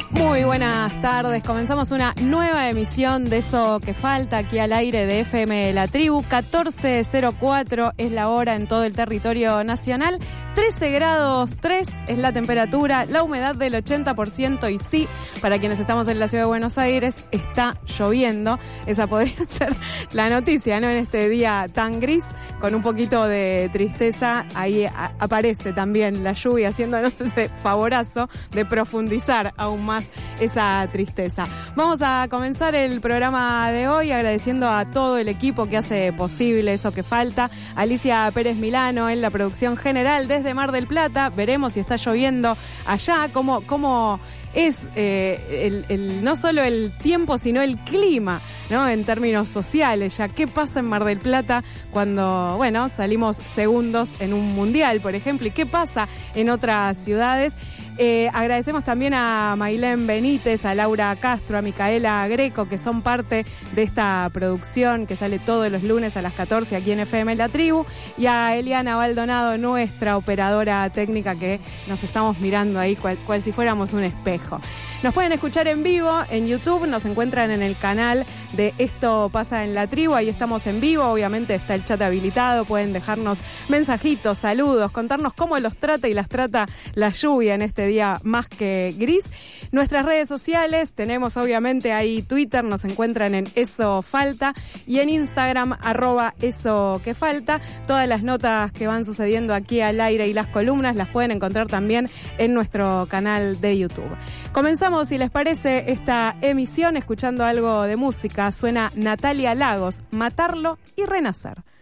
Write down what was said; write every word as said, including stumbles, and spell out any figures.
Muy buenas tardes, comenzamos una nueva emisión de Eso que Falta aquí al aire de F M La Tribu. Catorce cero cuatro es la hora en todo el territorio nacional, trece grados tres es la temperatura, la humedad del ochenta por ciento y sí, para quienes estamos en la ciudad de Buenos Aires, está lloviendo. Esa podría ser la noticia, ¿no? En este día tan gris, con un poquito de tristeza, ahí a- aparece también la lluvia haciéndonos ese favorazo de profundizar aún más esa tristeza. Vamos a comenzar el programa de hoy agradeciendo a todo el equipo que hace posible Eso que Falta. Alicia Pérez Milano en la producción general desde Mar del Plata. Veremos si está lloviendo allá, cómo, cómo es eh, el, el, no solo el tiempo, sino el clima, ¿no? En términos sociales, ya qué pasa en Mar del Plata cuando, bueno, salimos segundos en un mundial, por ejemplo, y qué pasa en otras ciudades. Eh, agradecemos también a Mailén Benítez, a Laura Castro, a Micaela Greco, que son parte de esta producción que sale todos los lunes a las catorce aquí en F M La Tribu, y a Eliana Baldonado, nuestra operadora técnica, que nos estamos mirando ahí cual, cual si fuéramos un espejo. Nos pueden escuchar en vivo en YouTube, nos encuentran en el canal de Esto Pasa en la Tribu, ahí estamos en vivo, obviamente está el chat habilitado, pueden dejarnos mensajitos, saludos, contarnos cómo los trata y las trata la lluvia en este día más que gris. Nuestras redes sociales, tenemos obviamente ahí Twitter, nos encuentran en Eso Falta, y en Instagram, arroba Eso que Falta. Todas las notas que van sucediendo aquí al aire y las columnas las pueden encontrar también en nuestro canal de YouTube. Comenzamos, si les parece, esta emisión escuchando algo de música. Suena Natalia Lagos, Matarlo y Renacer.